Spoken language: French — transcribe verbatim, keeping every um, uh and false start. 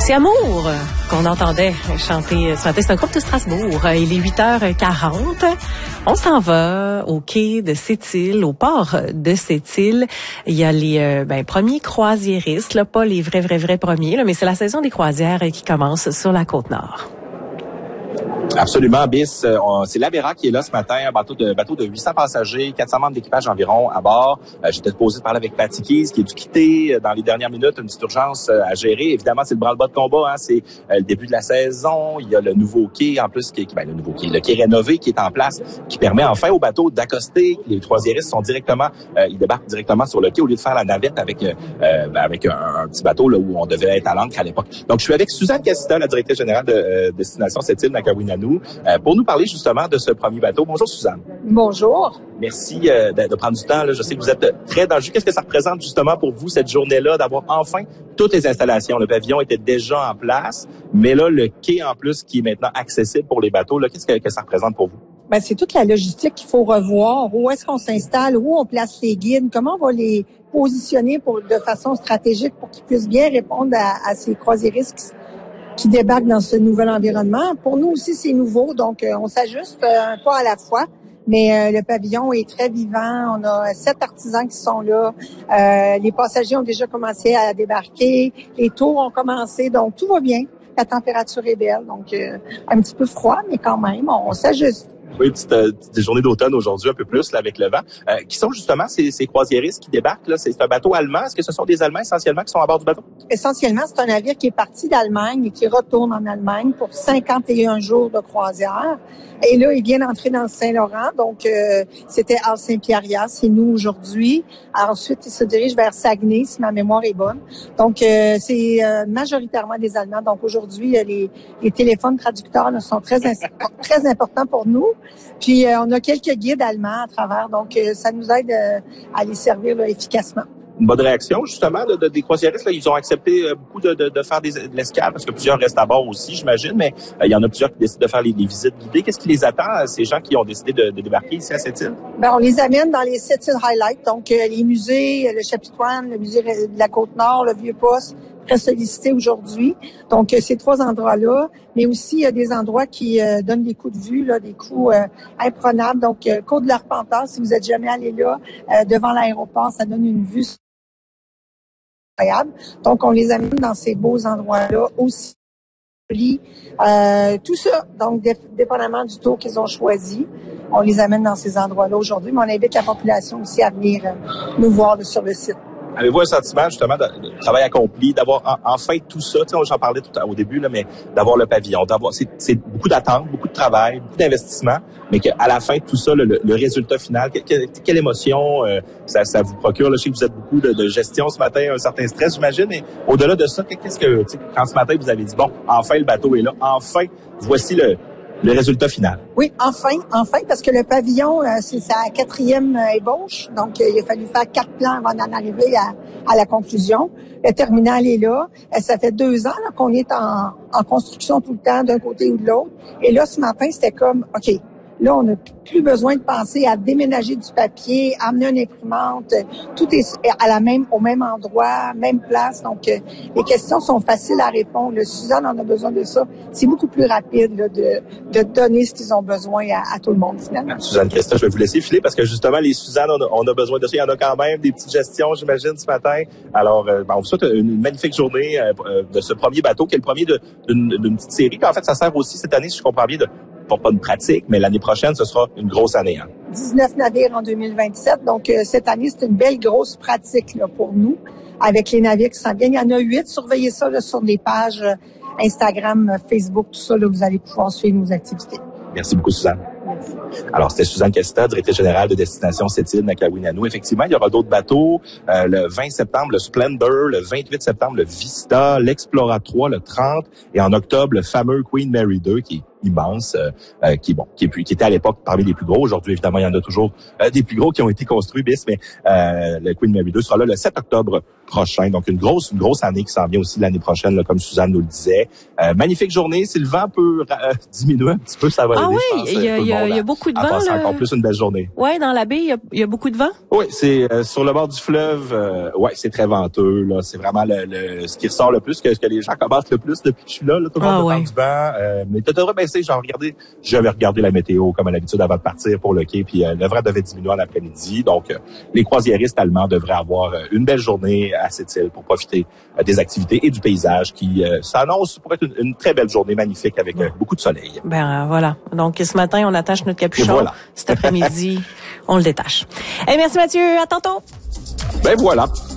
C'est Amour qu'on entendait chanter ce matin. C'est un groupe de Strasbourg. Il est huit heures quarante. On s'en va au quai de Sept-Îles, au port de Sept-Îles. Il y a les euh, ben, premiers croisiéristes, là, pas les vrais, vrais, vrais premiers, là, mais c'est la saison des croisières qui commence sur la Côte-Nord. Absolument, Bis. C'est l'Avera qui est là ce matin, un bateau de bateau de huit cents passagers, quatre cents membres d'équipage environ à bord. Euh, J'étais supposé parler avec Patty Keys, qui est dû quitter dans les dernières minutes, une petite urgence à gérer. Évidemment, c'est le branle-bas de combat, hein. C'est euh, le début de la saison. Il y a le nouveau quai, en plus, qui, ben, le nouveau quai, le quai rénové qui est en place, qui permet enfin au bateau d'accoster. Les croisiéristes sont directement, euh, ils débarquent directement sur le quai au lieu de faire la navette avec euh, avec un, un petit bateau là où on devait être à l'ancre à l'époque. Donc, je suis avec Suzanne Cassita, la directrice générale de euh, Destination Sept-Îles Nakawinanu, Euh, pour nous parler justement de ce premier bateau. Bonjour Suzanne. Bonjour. Merci euh, de, de prendre du temps. Là. Je sais que vous êtes très dans le jus. Qu'est-ce que ça représente justement pour vous cette journée-là d'avoir enfin toutes les installations? Le pavillon était déjà en place, mais là, le quai en plus qui est maintenant accessible pour les bateaux, là, qu'est-ce que, que ça représente pour vous? Ben, c'est toute la logistique qu'il faut revoir. Où est-ce qu'on s'installe? Où on place les guides? Comment on va les positionner pour, de façon stratégique pour qu'ils puissent bien répondre à, à ces croisiéristes qui débarquent dans ce nouvel environnement. Pour nous aussi, c'est nouveau, donc euh, on s'ajuste euh, un pas à la fois. Mais euh, le pavillon est très vivant. On a sept artisans qui sont là. Euh, les passagers ont déjà commencé à débarquer. Les tours ont commencé, donc tout va bien. La température est belle, donc euh, un petit peu froid, mais quand même, on, on s'ajuste. Oui, petite, euh, des journées d'automne aujourd'hui, un peu plus là, avec le vent. Euh, qui sont justement ces, ces croisiéristes qui débarquent? Là? C'est un bateau allemand. Est-ce que ce sont des Allemands essentiellement qui sont à bord du bateau? Essentiellement, c'est un navire qui est parti d'Allemagne et qui retourne en Allemagne pour cinquante et un jours de croisière. Et là, il vient d'entrer dans le Saint-Laurent. Donc, euh, c'était à Saint-Pierre, c'est nous aujourd'hui. Alors, ensuite, il se dirige vers Saguenay, si ma mémoire est bonne. Donc, euh, c'est euh, majoritairement des Allemands. Donc, aujourd'hui, les, les téléphones traducteurs là, sont très, très importants pour nous. Puis, euh, on a quelques guides allemands à travers. Donc, euh, ça nous aide euh, à les servir là, efficacement. Une bonne réaction, justement, de, de, des croisiéristes. Là, ils ont accepté euh, beaucoup de, de, de faire des, de l'escale, parce que plusieurs restent à bord aussi, j'imagine, mais euh, il y en a plusieurs qui décident de faire les, les visites guidées. Qu'est-ce qui les attend, ces gens qui ont décidé de, de débarquer ici à Sept-Îles? Ben, on les amène dans les Sept-Îles Highlights, donc euh, les musées, le Chapitoine, le musée de la Côte-Nord, le Vieux-Poste, très sollicité aujourd'hui. Donc, euh, ces trois endroits-là, mais aussi il y a des endroits qui euh, donnent des coups de vue, là, des coups euh, imprenables. Donc, euh, Côte de l'Arpenteur, si vous êtes jamais allé là, euh, devant l'aéroport, ça donne une vue incroyable. Donc, on les amène dans ces beaux endroits-là aussi. Euh, tout ça, donc, dé- dépendamment du tour qu'ils ont choisi, on les amène dans ces endroits-là aujourd'hui, mais on invite la population aussi à venir euh, nous voir là, sur le site. Avez-vous un sentiment, justement, de, de travail accompli, d'avoir en, enfin tout ça, tu sais, j'en parlais tout au début, là, mais d'avoir le pavillon, d'avoir, c'est, c'est beaucoup d'attente, beaucoup de travail, beaucoup d'investissement, mais qu'à la fin, tout ça, le, le résultat final, que, que, quelle émotion euh, ça, ça vous procure? Là, je sais que vous êtes beaucoup de, de gestion ce matin, un certain stress, j'imagine, et au-delà de ça, qu'est-ce que, tu sais, quand ce matin, vous avez dit, bon, enfin, le bateau est là, enfin, voici le, le résultat final. Oui, enfin, enfin, parce que le pavillon, euh, c'est sa quatrième euh, ébauche. Donc, euh, il a fallu faire quatre plans avant d'en arriver à, à la conclusion. Le terminal est là. Euh, ça fait deux ans là, qu'on est en, en construction tout le temps, d'un côté ou de l'autre. Et là, ce matin, c'était comme, OK, là, on n'a plus besoin de penser à déménager du papier, amener une imprimante. Tout est à la même, au même endroit, même place. Donc, euh, les questions sont faciles à répondre. Le Suzanne en a besoin de ça. C'est beaucoup plus rapide là, de, de donner ce qu'ils ont besoin à, à tout le monde, finalement. Suzanne Cresta, je vais vous laisser filer parce que justement, les Suzanne, on a, on a besoin de ça. Il y en a quand même des petites gestions, j'imagine, ce matin. Alors, euh, ben, on vous souhaite une magnifique journée euh, de ce premier bateau, qui est le premier de, d'une, d'une petite série. Puis, en fait, ça sert aussi cette année, si je comprends bien, de pas, pas de pratique, mais l'année prochaine, ce sera une grosse année. Hein. dix-neuf navires en deux mille vingt-sept. Donc, euh, cette année, c'est une belle grosse pratique là, pour nous, avec les navires qui s'en viennent. Il y en a huit. Surveillez ça là, sur les pages euh, Instagram, Facebook, tout ça. Là, vous allez pouvoir suivre nos activités. Merci beaucoup, Suzanne. Merci. Alors, c'était Suzanne Cassita, directrice générale de Destination Sept-Îles Nakawinanu. Effectivement, il y aura d'autres bateaux. Euh, le vingt septembre, le Splendor. Le vingt-huit septembre, le Vista. L'Explora trois, le trente. Et en octobre, le fameux Queen Mary deux, qui immense, euh, qui bon, qui, est plus, qui était à l'époque parmi les plus gros. Aujourd'hui, évidemment, il y en a toujours euh, des plus gros qui ont été construits, bis, mais euh, le Queen Mary deux sera là le sept octobre prochain. Donc, une grosse, une grosse année qui s'en vient aussi l'année prochaine, là, comme Suzanne nous le disait. Euh, magnifique journée. Si le vent peut euh, diminuer un petit peu, ça va ah aider, oui, je pense, il y a, tout le il y a, monde il y a beaucoup de à, vent. à passer là. encore plus une belle journée. Oui, dans la baie, il y a, il y a beaucoup de vent. Oui, c'est euh, sur le bord du fleuve. Euh, ouais, c'est très venteux. Là, c'est vraiment le, le ce qui ressort le plus, que ce que les gens commentent le plus depuis que je suis là. là tout le monde Ah, me parle ouais. du vent. Euh, mais tu devrais baisser. Genre regarder. J'avais regardé la météo comme à l'habitude avant de partir pour le quai. Puis euh, le vent devait diminuer en après-midi. Donc euh, les croisiéristes allemands devraient avoir euh, une belle journée à cette île pour profiter euh, des activités et du paysage qui euh, s'annonce pour être une, une très belle journée magnifique avec euh, beaucoup de soleil. Ben voilà. Donc ce matin, on attache notre capuchon. Voilà. Cet après-midi, on le détache. Hey, merci Mathieu. À tantôt. Ben voilà.